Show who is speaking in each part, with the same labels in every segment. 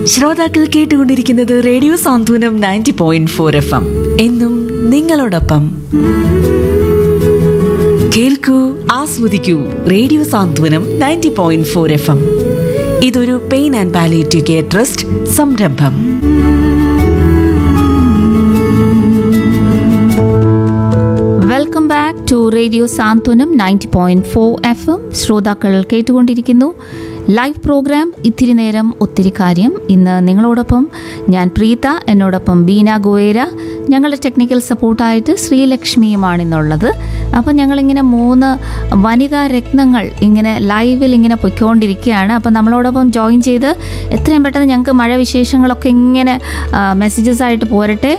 Speaker 1: ശ്രോതാക്കൾ കേട്ടുകൊണ്ടിരിക്കുന്നത് റേഡിയോ സാന്ത്വനം 90.4 FM. എന്നും നിങ്ങളോടൊപ്പം. കേൾക്കൂ, ആസ്വദിക്കൂ റേഡിയോ സാന്ത്വനം 90.4 FM. ഇതൊരു pain and palliative care trust സംരംഭം.
Speaker 2: Welcome back to radio Santhwanam 90.4 FM. ശ്രോതാക്കൾ കേട്ടുകൊണ്ടിരിക്കുന്നു ലൈവ് പ്രോഗ്രാം ഇത്തിരി നേരം ഒത്തിരി കാര്യം. ഇന്ന് നിങ്ങളോടൊപ്പം ഞാൻ പ്രീത, എന്നോടൊപ്പം ബീന ഗോയേര, ഞങ്ങളുടെ ടെക്നിക്കൽ സപ്പോർട്ടായിട്ട് ശ്രീലക്ഷ്മിയുമാണ് ഇന്നുള്ളത്. അപ്പം ഞങ്ങളിങ്ങനെ 3 വനിതാ രത്നങ്ങൾ ഇങ്ങനെ ലൈവിൽ ഇങ്ങനെ പൊയ്ക്കൊണ്ടിരിക്കുകയാണ്. അപ്പം നമ്മളോടൊപ്പം ജോയിൻ ചെയ്ത് എത്രയും പെട്ടെന്ന് ഞങ്ങൾക്ക് മഴ വിശേഷങ്ങളൊക്കെ ഇങ്ങനെ മെസ്സേജസ് ആയിട്ട് പോരട്ടെ.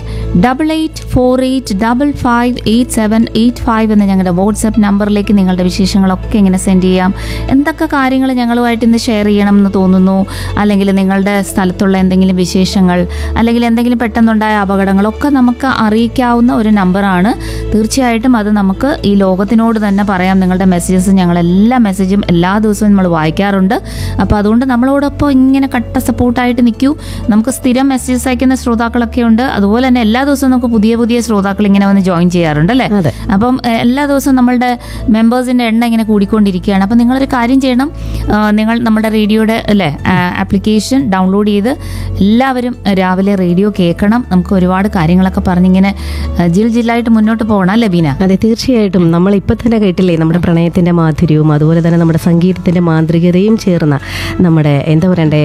Speaker 2: 8848558785 എന്ന ഞങ്ങളുടെ വാട്സപ്പ് നമ്പറിലേക്ക് നിങ്ങളുടെ വിശേഷങ്ങളൊക്കെ ഇങ്ങനെ സെൻഡ് ചെയ്യാം. എന്തൊക്കെ കാര്യങ്ങൾ ഞങ്ങളുമായിട്ട് ഇന്ന് ഷെയർ ചെയ്യണം എന്ന് തോന്നുന്നു, അല്ലെങ്കിൽ നിങ്ങളുടെ സ്ഥലത്തുള്ള എന്തെങ്കിലും വിശേഷങ്ങൾ, അല്ലെങ്കിൽ എന്തെങ്കിലും പെട്ടെന്നുണ്ടായ അപകടങ്ങളൊക്കെ നമുക്ക് അറിയിക്കാവുന്ന ഒരു നമ്പറാണ്. തീർച്ചയായിട്ടും അത് നമുക്ക് ഈ ലോകത്തിനോട് തന്നെ പറയാം. നിങ്ങളുടെ മെസ്സേജസ്, ഞങ്ങളെല്ലാ മെസ്സേജും എല്ലാ ദിവസവും നമ്മൾ വായിക്കാറുണ്ട്. അപ്പോൾ അതുകൊണ്ട് നമ്മളോടൊപ്പം ഇങ്ങനെ കട്ട സപ്പോർട്ടായിട്ട് നിൽക്കൂ. നമുക്ക് സ്ഥിരം മെസ്സേജസ് അയക്കുന്ന ശ്രോതാക്കളൊക്കെ ഉണ്ട്. അതുപോലെ തന്നെ എല്ലാ ദിവസവും നമുക്ക് പുതിയ പുതിയ ശ്രോതാക്കൾ ഇങ്ങനെ വന്ന് ജോയിൻ ചെയ്യാറുണ്ട് അല്ലേ? അപ്പം എല്ലാ ദിവസവും നമ്മളുടെ മെമ്പേഴ്സിൻ്റെ എണ്ണം ഇങ്ങനെ കൂടിക്കൊണ്ടിരിക്കുകയാണ്. അപ്പം നിങ്ങളൊരു കാര്യം ചെയ്യണം, നിങ്ങൾ നമ്മുടെ റേഡിയോയുടെ അല്ലേ ആപ്ലിക്കേഷൻ ഡൗൺലോഡ് ചെയ്ത് എല്ലാവരും രാവിലെ റേഡിയോ കേൾക്കണം. നമുക്ക് ഒരുപാട് കാര്യങ്ങളൊക്കെ പറഞ്ഞിങ്ങനെ ജില്ലായിട്ട് മുന്നോട്ട് പോകണം അല്ലേ ബീന?
Speaker 3: അതെ, തീർച്ചയായിട്ടും. നമ്മൾ ഇപ്പം തന്നെ കേട്ടില്ലേ നമ്മുടെ പ്രണയത്തിൻ്റെ മാധുര്യവും അതുപോലെ തന്നെ നമ്മുടെ സംഗീതത്തിൻ്റെ മാന്ത്രികതയും ചേർന്ന നമ്മുടെ എന്താ പറയണ്ടേ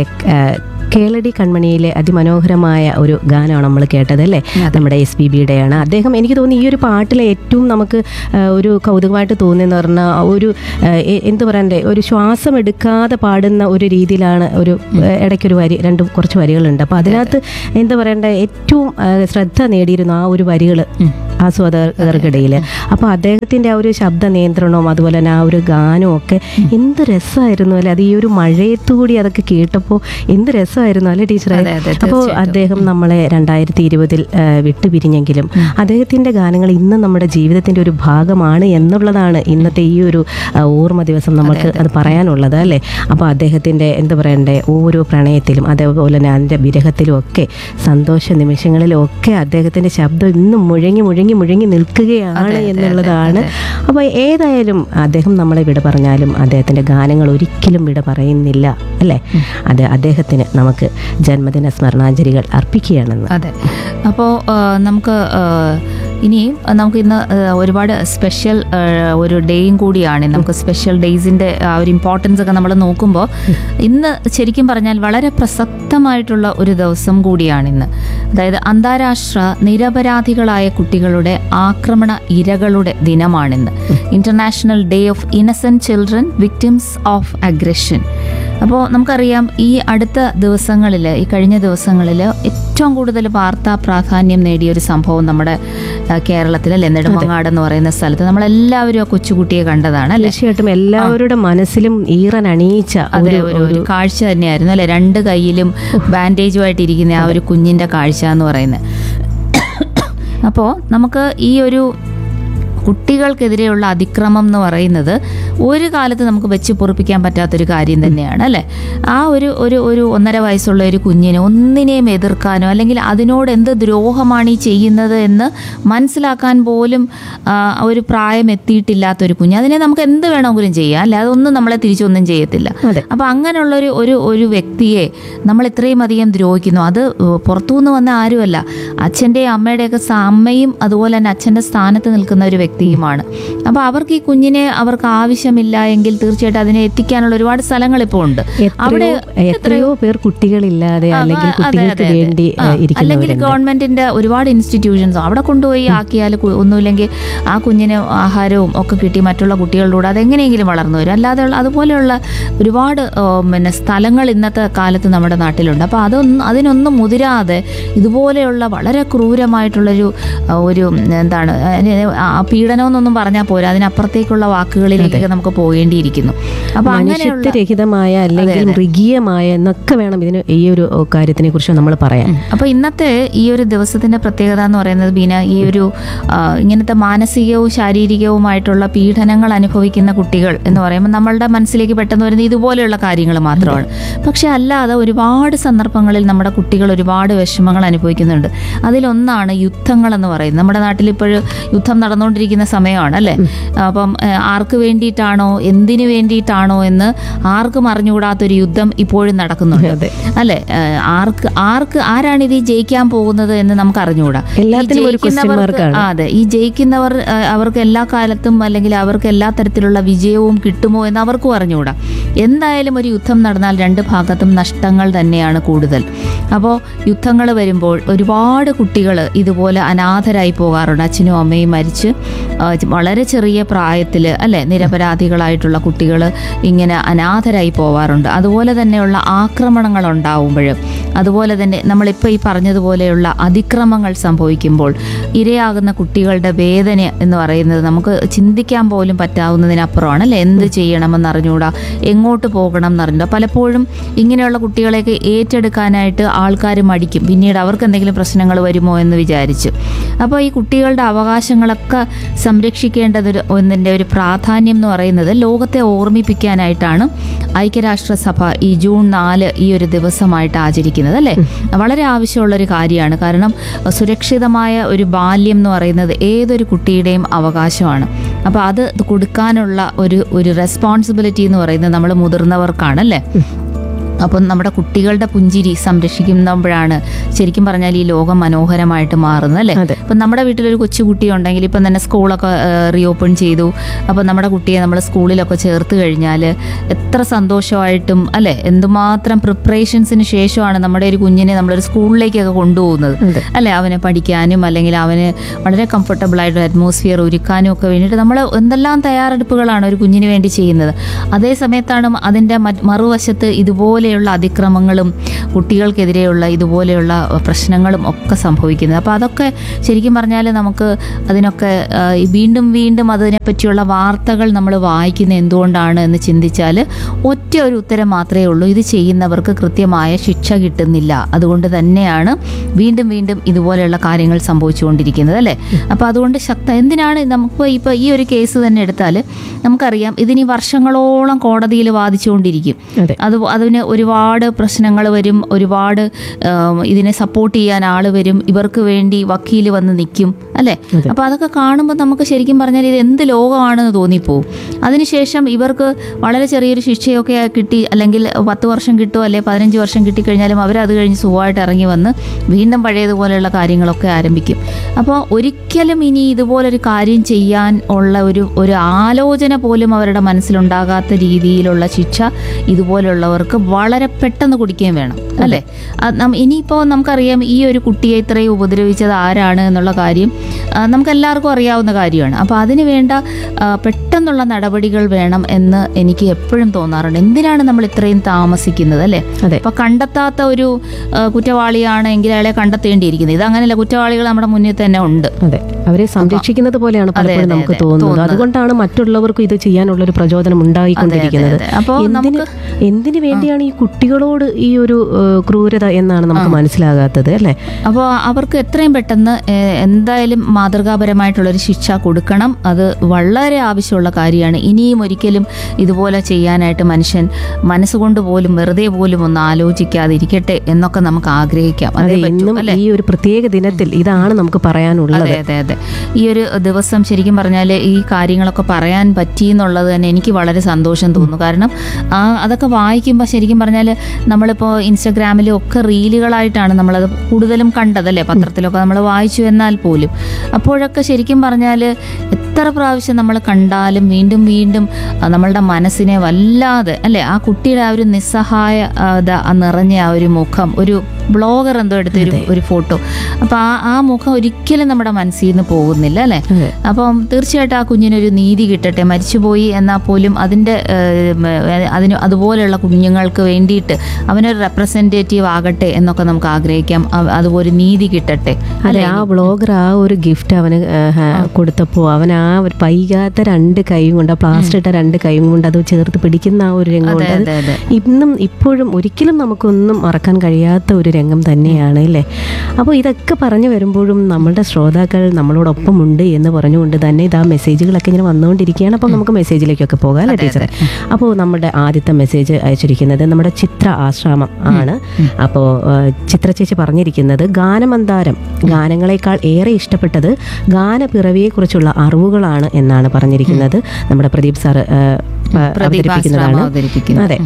Speaker 3: കേളടി കൺമണിയിലെ അതിമനോഹരമായ ഒരു ഗാനമാണ് നമ്മൾ കേട്ടത് അല്ലേ? നമ്മുടെ SPBയുടെയാണ്. അദ്ദേഹം, എനിക്ക് തോന്നുന്നു ഈ ഒരു പാട്ടിലെ ഏറ്റവും നമുക്ക് ഒരു കൗതുകമായിട്ട് തോന്നിയെന്ന് പറഞ്ഞാൽ ഒരു എന്ത് പറയണ്ടേ, ഒരു ശ്വാസം എടുക്കാതെ പാടുന്ന ഒരു രീതിയിലാണ്. ഒരു ഇടയ്ക്കൊരു കുറച്ച് വരികളുണ്ട്. അപ്പോൾ അതിനകത്ത് എന്താ പറയണ്ടേ, ഏറ്റവും ശ്രദ്ധ നേടിയിരുന്നു ആ ഒരു വരികൾ ആസ്വാദകർക്കിടയിൽ. അപ്പോൾ അദ്ദേഹത്തിൻ്റെ ആ ഒരു ശബ്ദ നിയന്ത്രണവും അതുപോലെ തന്നെ ആ ഒരു ഗാനവും ഒക്കെ എന്ത് രസമായിരുന്നു അല്ലേ? അത് ഈ ഒരു മഴയത്തുകൂടി അതൊക്കെ കേട്ടപ്പോൾ എന്ത് രസമായിരുന്നു അല്ലേ ടീച്ചറെ? അപ്പോൾ അദ്ദേഹം നമ്മളെ 2020 വിട്ടുപിരിഞ്ഞെങ്കിലും അദ്ദേഹത്തിൻ്റെ ഗാനങ്ങൾ ഇന്ന് നമ്മുടെ ജീവിതത്തിൻ്റെ ഒരു ഭാഗമാണ് എന്നുള്ളതാണ് ഇന്നത്തെ ഈ ഒരു ഓർമ്മ ദിവസം നമുക്ക് അത് പറയാനുള്ളത് അല്ലേ? അപ്പോൾ അദ്ദേഹത്തിൻ്റെ എന്താ പറയണ്ടേ, ഓരോ പ്രണയത്തിലും അതേപോലെ തന്നെ അതിൻ്റെ വിരഹത്തിലും ഒക്കെ സന്തോഷ നിമിഷങ്ങളിലും ഒക്കെ അദ്ദേഹത്തിൻ്റെ ശബ്ദം ഇന്നും മുഴങ്ങി നിൽക്കുകയാണ് എന്നുള്ളതാണ്. അപ്പോൾ ഏതായാലും അദ്ദേഹം നമ്മളെ വിട പറഞ്ഞാലും അദ്ദേഹത്തിൻ്റെ ഗാനങ്ങൾ ഒരിക്കലും വിട പറയുന്നില്ല അല്ലേ? അത് അദ്ദേഹത്തിന് നമുക്ക് ജന്മദിന സ്മരണാഞ്ജലികൾ അർപ്പിക്കുകയാണെന്ന്.
Speaker 2: അതെ. അപ്പോൾ നമുക്ക് ഇനിയും നമുക്ക് ഇന്ന് ഒരുപാട് സ്പെഷ്യൽ ഒരു ഡേയും കൂടിയാണ്. നമുക്ക് സ്പെഷ്യൽ ഡേയ്സിൻ്റെ ആ ഒരു ഇമ്പോർട്ടൻസ് ഒക്കെ നമ്മൾ നോക്കുമ്പോൾ ഇന്ന് ശരിക്കും പറഞ്ഞാൽ വളരെ പ്രസക്തമായിട്ടുള്ള ഒരു ദിവസം കൂടിയാണ് ഇന്ന്. അതായത് അന്താരാഷ്ട്ര നിരപരാധികളായ കുട്ടികളുടെ ആക്രമണ ഇരകളുടെ ദിനമാണിന്ന്. International day of Innocent children victims of aggression. അപ്പോൾ നമുക്കറിയാം ഈ അടുത്ത ദിവസങ്ങളിൽ, ഈ കഴിഞ്ഞ ദിവസങ്ങളിൽ ഏറ്റവും കൂടുതൽ വാർത്താ പ്രാധാന്യം നേടിയ ഒരു സംഭവം നമ്മുടെ കേരളത്തിലെ നെടുമങ്ങാട് എന്ന് പറയുന്ന സ്ഥലത്ത് നമ്മളെല്ലാവരും ആ കൊച്ചുകുട്ടിയെ കണ്ടതാണ്.
Speaker 3: തീർച്ചയായിട്ടും എല്ലാവരുടെ മനസ്സിലും ഈറനണിയിച്ച
Speaker 2: ഒരു കാഴ്ച തന്നെയായിരുന്നു അല്ലെ? 2 കൈയിലും ബാൻഡേജുമായിട്ട് ഇരിക്കുന്ന ആ ഒരു കുഞ്ഞിൻ്റെ കാഴ്ച എന്ന് പറയുന്നത്. അപ്പോൾ നമുക്ക് ഈ ഒരു കുട്ടികൾക്കെതിരെയുള്ള അതിക്രമം എന്ന് പറയുന്നത് ഒരു കാലത്ത് നമുക്ക് വെച്ച് പൊറുപ്പിക്കാൻ പറ്റാത്തൊരു കാര്യം തന്നെയാണ് അല്ലേ? ആ ഒരു 1.5 വയസ്സുള്ള ഒരു കുഞ്ഞിനെ ഒന്നിനെയും എതിർക്കാനോ അല്ലെങ്കിൽ അതിനോട് എന്ത് ദ്രോഹമാണ് ഈ ചെയ്യുന്നത് എന്ന് മനസ്സിലാക്കാൻ പോലും ഒരു പ്രായം എത്തിയിട്ടില്ലാത്തൊരു കുഞ്ഞ്, അതിനെ നമുക്ക് എന്ത് വേണമെങ്കിലും ചെയ്യാം അല്ലേ? അതൊന്നും നമ്മളെ തിരിച്ചൊന്നും ചെയ്യത്തില്ല. അപ്പോൾ അങ്ങനെയുള്ളൊരു ഒരു വ്യക്തിയെ നമ്മൾ ഇത്രയും അധികം ദ്രോഹിക്കുന്നു. അത് പുറത്തുനിന്ന് വന്ന ആരുമല്ല, അച്ഛൻ്റെയും അമ്മയുടെയൊക്കെ അമ്മയും അതുപോലെ തന്നെ അച്ഛൻ്റെ സ്ഥാനത്ത് നിൽക്കുന്ന ഒരു വ്യക്തിയുമാണ്. അപ്പോൾ അവർക്ക് ഈ കുഞ്ഞിനെ അവർക്ക് ആവശ്യമില്ല എങ്കിൽ തീർച്ചയായിട്ടും അതിനെ എത്തിക്കാനുള്ള ഒരുപാട് സ്ഥലങ്ങൾ ഇപ്പോൾ ഉണ്ട്. അവിടെ
Speaker 3: എത്രയോ പേർ കുട്ടികളില്ലാതെ അല്ലെങ്കിൽ കുട്ടികൾക്ക് വേണ്ടി
Speaker 2: അല്ലെങ്കിൽ ഗവൺമെന്റിന്റെ ഒരുപാട് ഇൻസ്റ്റിറ്റ്യൂഷൻസ് അവിടെ കൊണ്ടുപോയി ആക്കിയാൽ ഒന്നുമില്ലെങ്കിൽ ആ കുഞ്ഞിന് ആഹാരവും ഒക്കെ കിട്ടി മറ്റുള്ള കുട്ടികളിലൂടെ അതെങ്ങനെയെങ്കിലും വളർന്നു വരും. അല്ലാതെ അതുപോലെയുള്ള ഒരുപാട് സ്ഥലങ്ങൾ ഇന്നത്തെ കാലത്ത് നമ്മുടെ നാട്ടിലുണ്ട്. അപ്പോൾ അതിനൊന്നും മുതിരാതെ ഇതുപോലെയുള്ള വളരെ ക്രൂരമായിട്ടുള്ളൊരു എന്താണ് പീഡനം എന്നൊന്നും പറഞ്ഞാൽ പോരാ, അതിനപ്പുറത്തേക്കുള്ള വാക്കുകളിലേക്ക് നമുക്ക് പോകേണ്ടിയിരിക്കുന്നു. അപ്പൊ
Speaker 3: മനുഷ്യത്വരഹിതമായ അല്ലെങ്കിൽ മൃഗീയമായ എന്നൊക്കെ വേണം ഇതിന് ഈ ഒരു കാര്യത്തിനെ കുറിച്ച് നമ്മൾ പറയാൻ.
Speaker 2: അപ്പൊ ഇന്നത്തെ ഈ ഒരു ദിവസത്തിന്റെ പ്രത്യേകത എന്ന് പറയുന്നത് ബീന, ഈ ഒരു ഇങ്ങനത്തെ മാനസികവും ശാരീരികവുമായിട്ടുള്ള പീഡനങ്ങൾ അനുഭവിക്കുന്ന കുട്ടികൾ എന്ന് പറയുമ്പോൾ നമ്മളുടെ മനസ്സിലേക്ക് പെട്ടെന്ന് വരുന്നത് ഇതുപോലെയുള്ള കാര്യങ്ങൾ മാത്രമാണ്. പക്ഷെ അല്ലാതെ ഒരുപാട് സന്ദർഭങ്ങളിൽ നമ്മുടെ കുട്ടികൾ ഒരുപാട് വിഷമങ്ങൾ അനുഭവിക്കുന്നുണ്ട്. അതിലൊന്നാണ് യുദ്ധങ്ങൾ എന്ന് പറയുന്നത്. നമ്മുടെ നാട്ടിൽ ഇപ്പോഴും യുദ്ധം നടന്നുകൊണ്ടിരിക്കുന്ന സമയമാണ് അല്ലേ. അപ്പം ആർക്ക് വേണ്ടിയിട്ടാണോ എന്തിനു വേണ്ടിയിട്ടാണോ എന്ന് ആർക്കും അറിഞ്ഞുകൂടാത്തൊരു യുദ്ധം ഇപ്പോഴും നടക്കുന്നുണ്ട് അല്ലെ. ആരാണിത് ജയിക്കാൻ പോകുന്നത് എന്ന് നമുക്ക് അറിഞ്ഞുകൂടാ. അതെ, ഈ ജയിക്കുന്നവർ അവർക്ക് എല്ലാ കാലത്തും അല്ലെങ്കിൽ അവർക്ക് എല്ലാ തരത്തിലുള്ള വിജയവും കിട്ടുമോ എന്ന് അവർക്കും അറിഞ്ഞുകൂടാ. എന്തായാലും ഒരു യുദ്ധം നടന്നാൽ രണ്ട് ഭാഗത്തും നഷ്ടങ്ങൾ തന്നെയാണ് കൂടുതൽ. അപ്പോൾ യുദ്ധങ്ങൾ വരുമ്പോൾ ഒരുപാട് കുട്ടികൾ ഇതുപോലെ അനാഥരായി പോകാറുണ്ട്. അച്ഛനും അമ്മയും മരിച്ച് വളരെ ചെറിയ പ്രായത്തിൽ അല്ലെ നിരപരാധികളായിട്ടുള്ള കുട്ടികൾ ഇങ്ങനെ അനാഥരായി പോവാറുണ്ട്. അതുപോലെ തന്നെയുള്ള ആക്രമണങ്ങൾ ഉണ്ടാവുമ്പോൾ, അതുപോലെ തന്നെ നമ്മളിപ്പോൾ ഈ പറഞ്ഞതുപോലെയുള്ള അതിക്രമങ്ങൾ സംഭവിക്കുമ്പോൾ ഇരയാകുന്ന കുട്ടികളുടെ വേദന എന്ന് പറയുന്നത് നമുക്ക് ചിന്തിക്കാൻ പോലും പറ്റാവുന്നതിനപ്പുറമാണ് അല്ലേ. എന്ത് ചെയ്യണമെന്ന് അറിഞ്ഞുകൂടാ, എങ്ങോട്ട് പോകണം എന്നറിഞ്ഞൂടാ. പലപ്പോഴും ഇങ്ങനെയുള്ള കുട്ടികളെയൊക്കെ ഏറ്റെടുക്കാനായിട്ട് ആൾക്കാർ മടിക്കും, പിന്നീട് അവർക്ക് എന്തെങ്കിലും പ്രശ്നങ്ങൾ വരുമോ എന്ന് വിചാരിച്ച്. അപ്പോൾ ഈ കുട്ടികളുടെ അവകാശങ്ങളൊക്കെ സംരക്ഷിക്കേണ്ടതൊരു ഒന്നിൻ്റെ ഒരു പ്രാധാന്യം എന്ന് പറയുന്നത് ലോകത്തെ ഓർമ്മിപ്പിക്കാനായിട്ടാണ് ഐക്യരാഷ്ട്രസഭ ഈ ജൂൺ 4 ഈ ഒരു ദിവസമായിട്ട് ആചരിക്കുന്നത് അല്ലേ. വളരെ ആവശ്യമുള്ളൊരു കാര്യമാണ്. കാരണം സുരക്ഷിതമായ ഒരു ബാല്യം എന്ന് പറയുന്നത് ഏതൊരു കുട്ടിയുടെയും അവകാശമാണ്. അപ്പോൾ അത് കൊടുക്കാനുള്ള ഒരു റെസ്പോൺസിബിലിറ്റി എന്ന് പറയുന്നത് നമ്മൾ മുതിർന്നവർക്കാണ് അല്ലേ. അപ്പം നമ്മുടെ കുട്ടികളുടെ പുഞ്ചിരി സംരക്ഷിക്കുമ്പോഴാണ് ശരിക്കും പറഞ്ഞാൽ ഈ ലോകം മനോഹരമായിട്ട് മാറുന്നത് അല്ലേ. ഇപ്പം നമ്മുടെ വീട്ടിലൊരു കൊച്ചുകുട്ടി ഉണ്ടെങ്കിൽ ഇപ്പം തന്നെ സ്കൂളൊക്കെ റീഓപ്പൺ ചെയ്തു. അപ്പം നമ്മുടെ കുട്ടിയെ നമ്മൾ സ്കൂളിലൊക്കെ ചേർത്ത് കഴിഞ്ഞാൽ എത്ര സന്തോഷമായിട്ടും അല്ലേ, എന്തുമാത്രം പ്രിപ്പറേഷൻസിന് ശേഷമാണ് നമ്മുടെ ഒരു കുഞ്ഞിനെ നമ്മളൊരു സ്കൂളിലേക്കൊക്കെ കൊണ്ടുപോകുന്നത് അല്ലേ. അവനെ പഠിക്കാനും അല്ലെങ്കിൽ അവന് വളരെ കംഫർട്ടബിൾ ആയിട്ട് അറ്റ്മോസ്ഫിയർ ഒരുക്കാനും ഒക്കെ വേണ്ടിയിട്ട് നമ്മൾ എന്തെല്ലാം തയ്യാറെടുപ്പുകളാണ് ഒരു കുഞ്ഞിന് വേണ്ടി ചെയ്യുന്നത്. അതേ സമയത്താണ് അതിൻ്റെ മറുവശത്ത് ഇതുപോലെ അതിക്രമങ്ങളും കുട്ടികൾക്കെതിരെയുള്ള ഇതുപോലെയുള്ള പ്രശ്നങ്ങളും ഒക്കെ സംഭവിക്കുന്നത്. അപ്പോൾ അതൊക്കെ ശരിക്കും പറഞ്ഞാൽ നമുക്ക് അതിനൊക്കെ വീണ്ടും വീണ്ടും അതിനെപ്പറ്റിയുള്ള വാർത്തകൾ നമ്മൾ വായിക്കുന്ന എന്തുകൊണ്ടാണ് എന്ന് ചിന്തിച്ചാൽ ഒറ്റ ഒരു ഉത്തരം മാത്രമേ ഉള്ളൂ: ഇത് ചെയ്യുന്നവർക്ക് കൃത്യമായ ശിക്ഷ കിട്ടുന്നില്ല. അതുകൊണ്ട് തന്നെയാണ് വീണ്ടും വീണ്ടും ഇതുപോലെയുള്ള കാര്യങ്ങൾ സംഭവിച്ചുകൊണ്ടിരിക്കുന്നത് അല്ലേ. അപ്പോൾ അതുകൊണ്ട് എന്തിനാണ് നമുക്ക് ഇപ്പോൾ ഈ ഒരു കേസ് തന്നെ എടുത്താൽ നമുക്കറിയാം ഇതിനി വർഷങ്ങളോളം കോടതിയിൽ വാദിച്ചുകൊണ്ടിരിക്കും. അതിന് ഒരുപാട് പ്രശ്നങ്ങൾ വരും, ഒരുപാട് ഇതിനെ സപ്പോർട്ട് ചെയ്യാൻ ആൾ വരും, ഇവർക്ക് വേണ്ടി വക്കീൽ വന്ന് നിൽക്കും അല്ലേ. അപ്പോൾ അതൊക്കെ കാണുമ്പോൾ നമുക്ക് ശരിക്കും പറഞ്ഞാൽ ഇത് എന്ത് ലോകമാണെന്ന് തോന്നിപ്പോവും. അതിനുശേഷം ഇവർക്ക് വളരെ ചെറിയൊരു ശിക്ഷയൊക്കെ കിട്ടി, അല്ലെങ്കിൽ 10 വർഷം കിട്ടുമോ അല്ലെ 15 വർഷം കിട്ടിക്കഴിഞ്ഞാലും അവരത് കഴിഞ്ഞ് സുഖമായിട്ട് ഇറങ്ങി വന്ന് വീണ്ടും പഴയതുപോലെയുള്ള കാര്യങ്ങളൊക്കെ ആരംഭിക്കും. അപ്പോൾ ഒരിക്കലും ഇനി ഇതുപോലൊരു കാര്യം ചെയ്യാൻ ഉള്ള ഒരു ആലോചന പോലും അവരുടെ മനസ്സിലുണ്ടാകാത്ത രീതിയിലുള്ള ശിക്ഷ ഇതുപോലുള്ളവർക്ക് വളരെ പെട്ടെന്ന് കുടിക്കുകയും വേണം അല്ലേ. ഇനിയിപ്പോൾ നമുക്കറിയാം ഈ ഒരു കുട്ടിയെ ഇത്രയും ഉപദ്രവിച്ചത് ആരാണ് എന്നുള്ള കാര്യം നമുക്കെല്ലാവർക്കും അറിയാവുന്ന കാര്യമാണ്. അപ്പോൾ അതിന് വേണ്ട പെട്ടെന്നുള്ള നടപടികൾ വേണം എന്ന് എനിക്ക് എപ്പോഴും തോന്നാറുണ്ട്. എന്തിനാണ് നമ്മൾ ഇത്രയും താമസിക്കുന്നത് അല്ലേ. അപ്പോൾ കണ്ടെത്താത്ത ഒരു കുറ്റവാളിയാണെങ്കിൽ അയാളെ കണ്ടെത്തേണ്ടിയിരിക്കുന്നത്. ഇതങ്ങനെയല്ല, കുറ്റവാളികൾ നമ്മുടെ മുന്നിൽ തന്നെ ഉണ്ട്.
Speaker 3: അതെ, അവരെ സംരക്ഷിക്കുന്നത് പോലെയാണ് പലപ്പോഴും നമുക്ക് തോന്നുന്നത്. അതുകൊണ്ടാണ് മറ്റുള്ളവർക്കും ഇത് ചെയ്യാനുള്ളൊരു പ്രചോദനം ഉണ്ടായിക്കൊണ്ടിരിക്കുന്നത്. അപ്പോൾ എന്തിനു വേണ്ടിയാണ് ഈ കുട്ടികളോട് ഈ ഒരു ക്രൂരത എന്നാണ് നമുക്ക് മനസ്സിലാകാത്തത് അല്ലേ.
Speaker 2: അപ്പോൾ അവർക്ക് എത്രയും പെട്ടെന്ന് എന്തായാലും മാതൃകാപരമായിട്ടുള്ളൊരു ശിക്ഷ കൊടുക്കണം. അത് വളരെ ആവശ്യമുള്ള കാര്യമാണ്. ഇനിയും ഒരിക്കലും ഇതുപോലെ ചെയ്യാനായിട്ട് മനുഷ്യൻ മനസ്സുകൊണ്ട് പോലും വെറുതെ പോലും ഒന്ന് ആലോചിക്കാതിരിക്കട്ടെ എന്നൊക്കെ നമുക്ക് ആഗ്രഹിക്കാം.
Speaker 3: ഈ ഒരു പ്രത്യേക ദിനത്തിൽ ഇതാണ് നമുക്ക് പറയാനുള്ളത്.
Speaker 2: അതെ അതെ, ഈ ഒരു ദിവസം ശരിക്കും പറഞ്ഞാൽ ഈ കാര്യങ്ങളൊക്കെ പറയാൻ പറ്റി എന്നുള്ളത് തന്നെ എനിക്ക് വളരെ സന്തോഷം തോന്നുന്നു. കാരണം അതൊക്കെ വായിക്കുമ്പോൾ ശരിക്കും പറഞ്ഞാൽ നമ്മളിപ്പോൾ ഇൻസ്റ്റഗ്രാമിലും ഒക്കെ റീലുകളായിട്ടാണ് നമ്മളത് കൂടുതലും കണ്ടതല്ലേ, പത്രത്തിലൊക്കെ നമ്മൾ വായിച്ചു എന്നാൽ പോലും. അപ്പോഴൊക്കെ ശരിക്കും പറഞ്ഞാൽ എത്ര പ്രാവശ്യം നമ്മൾ കണ്ടാലും വീണ്ടും വീണ്ടും നമ്മളുടെ മനസ്സിനെ വല്ലാതെ അല്ലേ, ആ കുട്ടിയുടെ ആ ഒരു നിസ്സഹായ നിറഞ്ഞ ആ ഒരു മുഖം, ഒരു ബ്ലോഗർ എന്തോ എടുത്തൊരു ഒരു ഫോട്ടോ, അപ്പോൾ ആ മുഖം ഒരിക്കലും നമ്മുടെ മനസ്സിൽ നിന്ന് പോകുന്നില്ല അല്ലേ. അപ്പം തീർച്ചയായിട്ടും ആ കുഞ്ഞിനൊരു നീതി കിട്ടട്ടെ. മരിച്ചുപോയി എന്നാൽ പോലും അതിന് അതുപോലെയുള്ള കുഞ്ഞുങ്ങൾക്ക് വേണ്ടിയിട്ട് അവനൊരു റെപ്രസെൻറ്റേറ്റീവ് ആകട്ടെ എന്നൊക്കെ നമുക്ക് ആഗ്രഹിക്കാം. അതുപോലെ നീതി കിട്ടട്ടെ
Speaker 3: അല്ലെ. ആ ബ്ലോഗർ ആ ഒരു ഗിഫ്റ്റ് അവന് കൊടുത്തപ്പോൾ അവൻ ആ ആ ഒരു വൈകാത്ത രണ്ട് കൈയും കൊണ്ട്, ആ പ്ലാസ്റ്റർ ഇട്ട രണ്ട് കൈയും കൊണ്ട് അത് ചേർത്ത് പിടിക്കുന്ന ആ ഒരു രംഗമുണ്ട്. അത് ഇന്നും ഇപ്പോഴും ഒരിക്കലും നമുക്കൊന്നും മറക്കാൻ കഴിയാത്ത ഒരു രംഗം തന്നെയാണ് അല്ലേ. അപ്പോൾ ഇതൊക്കെ പറഞ്ഞു വരുമ്പോഴും നമ്മളുടെ ശ്രോതാക്കൾ നമ്മളോടൊപ്പം ഉണ്ട് എന്ന് പറഞ്ഞുകൊണ്ട് തന്നെ ഇതാ മെസ്സേജുകളൊക്കെ ഇങ്ങനെ വന്നുകൊണ്ടിരിക്കുകയാണ്. അപ്പോൾ നമുക്ക് മെസ്സേജിലേക്കൊക്കെ പോകാം അല്ലേ ടീച്ചറെ. അപ്പോൾ നമ്മുടെ ആദ്യത്തെ മെസ്സേജ് അയച്ചിരിക്കുന്നത് നമ്മുടെ ചിത്ര ആശ്രാമം ആണ്. അപ്പോൾ ചിത്ര ചേച്ചി പറഞ്ഞിരിക്കുന്നത് ഗാനമന്താരം ഗാനങ്ങളെക്കാൾ ഏറെ ഇഷ്ടപ്പെട്ടത് ഗാനപ്പിറവിയെക്കുറിച്ചുള്ള അറിവുകളാണ് എന്നാണ് പറഞ്ഞിരിക്കുന്നത്. നമ്മുടെ പ്രദീപ് സാർ അവതരിപ്പിക്കുന്നതാണ്. അതെ,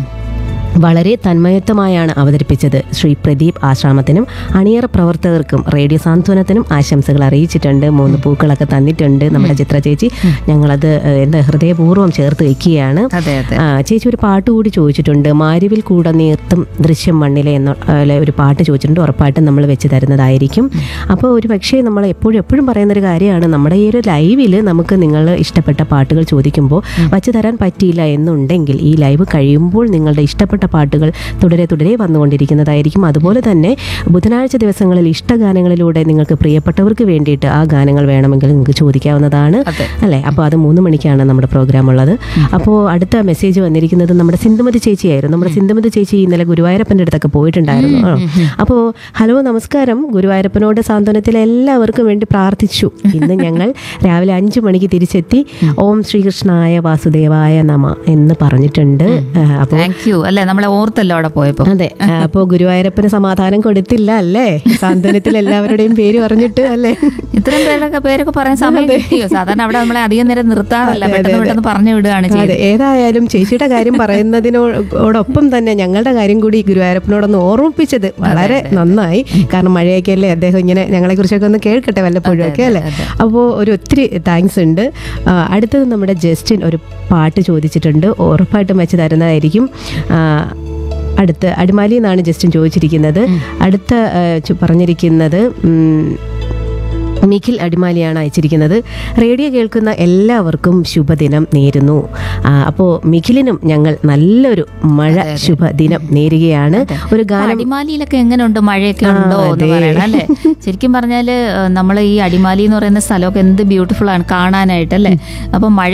Speaker 3: വളരെ തന്മയത്വമായാണ് അവതരിപ്പിച്ചത്. ശ്രീ പ്രദീപ് ആശ്രാമത്തിനും അണിയറ പ്രവർത്തകർക്കും റേഡിയോ സാന്ത്വനത്തിനും ആശംസകൾ അറിയിച്ചിട്ടുണ്ട്. 3 പൂക്കളൊക്കെ തന്നിട്ടുണ്ട് നമ്മുടെ ചിത്ര ചേച്ചി. ഞങ്ങളത് ഹൃദയപൂർവ്വം ചേർത്ത് വെക്കുകയാണ്. ചേച്ചി ഒരു പാട്ട് കൂടി ചോദിച്ചിട്ടുണ്ട്. മാരിവിൽ കൂടെ നീർത്തും ദൃശ്യം മണ്ണിലെ എന്നുള്ള ഒരു പാട്ട് ചോദിച്ചിട്ടുണ്ട്. ഉറപ്പായിട്ടും നമ്മൾ വെച്ച് തരുന്നതായിരിക്കും. അപ്പോൾ ഒരു പക്ഷേ നമ്മൾ എപ്പോഴും പറയുന്നൊരു കാര്യമാണ്, നമ്മുടെ ഈ ഒരു ലൈവിൽ നമുക്ക് നിങ്ങൾ ഇഷ്ടപ്പെട്ട പാട്ടുകൾ ചോദിക്കുമ്പോൾ വച്ച് തരാൻ പറ്റിയില്ല എന്നുണ്ടെങ്കിൽ ഈ ലൈവ് കഴിയുമ്പോൾ നിങ്ങളുടെ ഇഷ്ടപ്പെട്ട പാട്ടുകൾ തുടരെ വന്നുകൊണ്ടിരിക്കുന്നതായിരിക്കും. അതുപോലെ തന്നെ ബുധനാഴ്ച ദിവസങ്ങളിൽ ഇഷ്ടഗാനങ്ങളിലൂടെ നിങ്ങൾക്ക് പ്രിയപ്പെട്ടവർക്ക് വേണ്ടിയിട്ട് ആ ഗാനങ്ങൾ വേണമെങ്കിൽ നിങ്ങൾക്ക് ചോദിക്കാവുന്നതാണ് അല്ലേ. അപ്പോൾ അത് 3 മണിക്കാണ് നമ്മുടെ പ്രോഗ്രാം ഉള്ളത്. അപ്പോൾ അടുത്ത മെസ്സേജ് വന്നിരിക്കുന്നത് നമ്മുടെ സിന്ധുമതി ചേച്ചിയായിരുന്നു. നമ്മുടെ സിന്ധുമതി ചേച്ചി ഇന്നലെ ഗുരുവായൂരപ്പൻ്റെ അടുത്തൊക്കെ പോയിട്ടുണ്ടായിരുന്നു. അപ്പോൾ ഹലോ നമസ്കാരം, ഗുരുവായൂരപ്പനോട് സാന്ത്വനത്തിൽ എല്ലാവർക്കും വേണ്ടി പ്രാർത്ഥിച്ചു. ഇന്ന് ഞങ്ങൾ രാവിലെ 5 മണിക്ക് തിരിച്ചെത്തി. ഓം ശ്രീകൃഷ്ണായ വാസുദേവായ നമ എന്ന് പറഞ്ഞിട്ടുണ്ട്. അപ്പോൾ
Speaker 2: നമ്മളെ ഓർത്തല്ലോ അവിടെ പോയപ്പോ.
Speaker 3: അതെ, അപ്പോൾ ഗുരുവായൂരപ്പന് സമാധാനം കൊടുത്തില്ല അല്ലേ, സാന്ത്വനത്തിൽ എല്ലാവരുടെയും പേര് പറഞ്ഞിട്ട് അല്ലേ.
Speaker 2: ഇത്രയും പേരൊക്കെ പറയാൻ സമയം കിട്ടിയോ? സാധാരണ അവിടെ നമ്മളെ അധികം നേരം നിർത്താറില്ല, പെട്ടെന്ന് പറഞ്ഞു വിടുകയാണ് ചെയ്തത്.
Speaker 3: ഏതായാലും ചേച്ചിയുടെ കാര്യം പറയുന്നതിനോടൊപ്പം തന്നെ ഞങ്ങളുടെ കാര്യം കൂടി ഗുരുവായൂരപ്പനോടൊന്ന് ഓർമ്മിപ്പിച്ചത് വളരെ നന്നായി. കാരണം മഴയൊക്കെ അല്ലേ, അദ്ദേഹം ഇങ്ങനെ ഞങ്ങളെ കുറിച്ചൊക്കെ ഒന്ന് കേൾക്കട്ടെ വല്ലപ്പോഴും ഒക്കെ അല്ലേ. അപ്പോൾ ഒത്തിരി താങ്ക്സ് ഉണ്ട്. അടുത്തത് നമ്മുടെ ജസ്റ്റിൻ ഒരു പാട്ട് ചോദിച്ചിട്ടുണ്ട്. ഉറപ്പായിട്ടും വെച്ച് തരുന്നതായിരിക്കും. അടുത്ത അടിമാലി എന്നാണ് ജസ്റ്റിൻ ചോദിച്ചിരിക്കുന്നത്. അടുത്ത പറഞ്ഞിരിക്കുന്നത് നിഖിൽ അടിമാലിയാണ് അയച്ചിരിക്കുന്നത്. റേഡിയോ കേൾക്കുന്ന എല്ലാവർക്കും ശുഭദിനം നേരുന്നു. അപ്പോൾ നിഖിലിനും ഞങ്ങൾ നല്ലൊരു മഴ ശുഭദിനം നേരുകയാണ്. ഒരു ഗാനം
Speaker 2: അടിമാലിയിലൊക്കെ എങ്ങനെയുണ്ട്, മഴയൊക്കെ ഉണ്ടോ എന്ന് പറയണം അല്ലേ. ശരിക്കും പറഞ്ഞാൽ നമ്മൾ ഈ അടിമാലി എന്ന് പറയുന്ന സ്ഥലമൊക്കെ എന്ത് ബ്യൂട്ടിഫുൾ ആണ് കാണാനായിട്ട് അല്ലേ. അപ്പോൾ മഴ